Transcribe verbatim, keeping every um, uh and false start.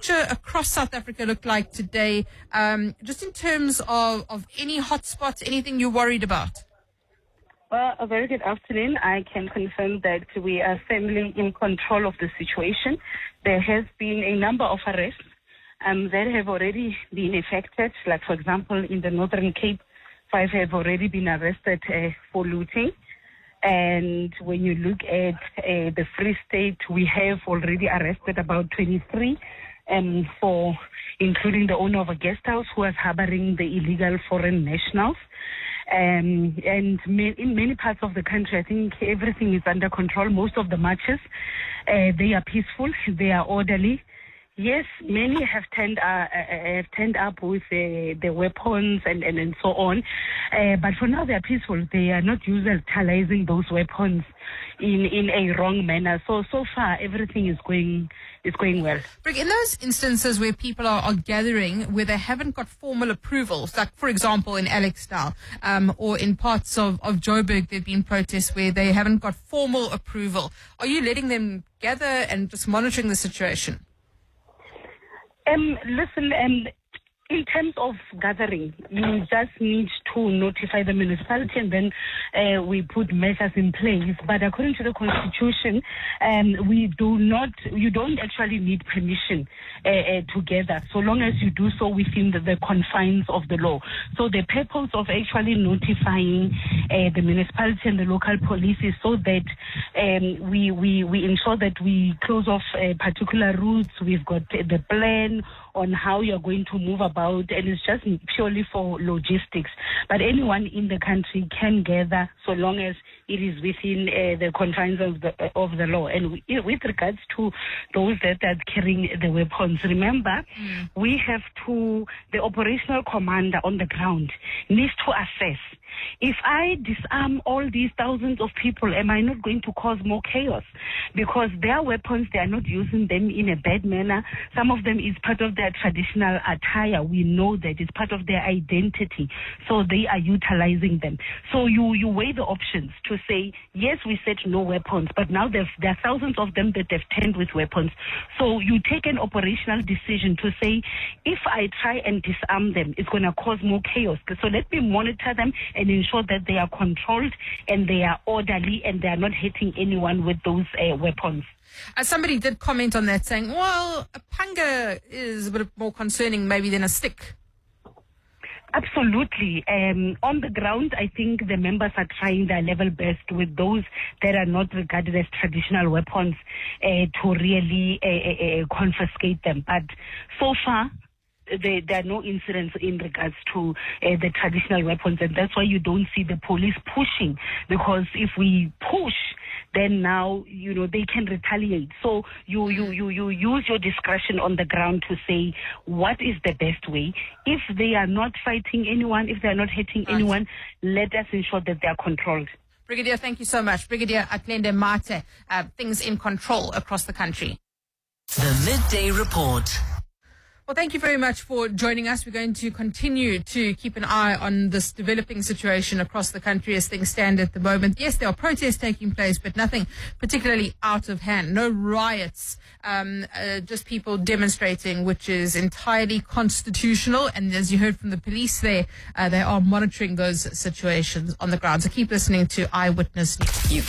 picture across South Africa look like today, um, just in terms of, of any hotspots, anything you're worried about? Well, a very good afternoon. I can confirm that we are firmly in control of the situation. There has been a number of arrests um, that have already been effected. Like, for example, in the Northern Cape, five have already been arrested uh, for looting. And when you look at uh, the Free State, we have already arrested about twenty-three um, for, including the owner of a guest house who was harboring the illegal foreign nationals. Um, and ma- in many parts of the country, I think everything is under control. Most of the marches, uh, they are peaceful, they are orderly. Yes, many have turned, uh, uh, have turned up with uh, the weapons and, and, and so on. Uh, but for now, they are peaceful. They are not utilizing those weapons in, in a wrong manner. So, so far, everything is going is going well. Brig, in those instances where people are, are gathering, where they haven't got formal approvals, like, for example, in Alexandra, um, or in parts of, of Joburg, there have been protests where they haven't got formal approval. Are you letting them gather and just monitoring the situation? Um, listen, um, in terms of gathering, you just need to notify the municipality and then uh, we put measures in place. But according to the Constitution, um, we do not, you don't actually need permission uh, uh, to gather, so long as you do so within the, the confines of the law. So the purpose of actually notifying uh, the municipality and the local police is so that um, we, we, we ensure that we close off uh, particular routes. We've got the plan on how you're going to move about, and it's just purely for logistics. But anyone in the country can gather so long as it is within uh, the confines of the of the law. And we, with regards to those that are carrying the weapons, remember, mm. we have to, the operational commander on the ground needs to assess, if I disarm all these thousands of people, am I not going to cause more chaos? Because their weapons, they are not using them in a bad manner. Some of them is part of their traditional attire. We know that it's part of their identity. So they are utilizing them. So you, you weigh the options to say, yes, we said no weapons, but now there are thousands of them that have turned with weapons. So you take an operational decision to say, if I try and disarm them, it's going to cause more chaos. So let me monitor them and ensure that they are controlled and they are orderly and they are not hitting anyone with those uh, weapons. Uh, somebody did comment on that saying, well, a panga is a bit more concerning maybe than a stick. Absolutely. Um, on the ground, I think the members are trying their level best with those that are not regarded as traditional weapons uh, to really uh, uh, uh, confiscate them. But so far, There, there are no incidents in regards to uh, the traditional weapons, and that's why you don't see the police pushing, because if we push, then now, you know, they can retaliate. So you, you, you, you use your discretion on the ground to say what is the best way. If they are not fighting anyone, if they are not hitting right. anyone, let us ensure that they are controlled. Brigadier, thank you so much. Brigadier Athlenda Mathe, uh, things in control across the country. The Midday Report. Well, thank you very much for joining us. We're going to continue to keep an eye on this developing situation across the country as things stand at the moment. Yes, there are protests taking place, but nothing particularly out of hand. No riots, um, uh, just people demonstrating, which is entirely constitutional. And as you heard from the police there, uh, they are monitoring those situations on the ground. So keep listening to Eyewitness News. You